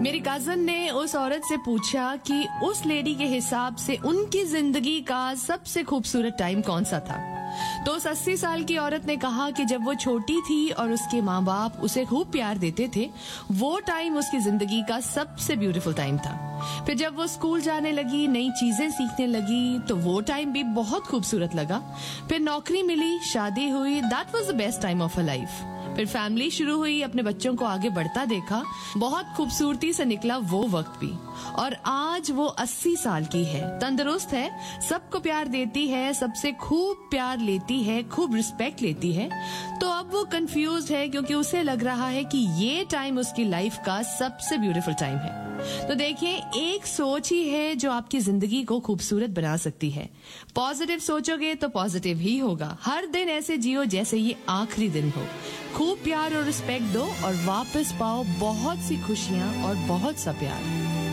मेरी कजन ने उस औरत से पूछा कि उस लेडी के हिसाब से उनकी जिंदगी का सबसे खूबसूरत टाइम कौन सा था। तो उस 80 साल की औरत ने कहा कि जब वो छोटी थी और उसके माँ बाप उसे खूब प्यार देते थे, वो टाइम उसकी जिंदगी का सबसे ब्यूटीफुल टाइम था। फिर जब वो स्कूल जाने लगी, नई चीजें सीखने लगी, तो वो टाइम भी बहुत खूबसूरत लगा। फिर नौकरी मिली, शादी हुई, that was the best time of her life. फिर फैमिली शुरू हुई, अपने बच्चों को आगे बढ़ता देखा, बहुत खूबसूरती से निकला वो वक्त भी। और आज वो 80 साल की है, तंदुरुस्त है, सबको प्यार देती है, सबसे खूब प्यार लेती है, खूब रिस्पेक्ट लेती है। तो अब वो कंफ्यूज्ड है क्योंकि उसे लग रहा है कि ये टाइम उसकी लाइफ का सबसे ब्यूटीफुल टाइम है। तो देखिए, एक सोच ही है जो आपकी जिंदगी को खूबसूरत बना सकती है। पॉजिटिव सोचोगे तो पॉजिटिव ही होगा। हर दिन ऐसे जियो जैसे ये आखिरी दिन हो। खूब प्यार और रिस्पेक्ट दो और वापस पाओ बहुत सी खुशियां और बहुत सा प्यार।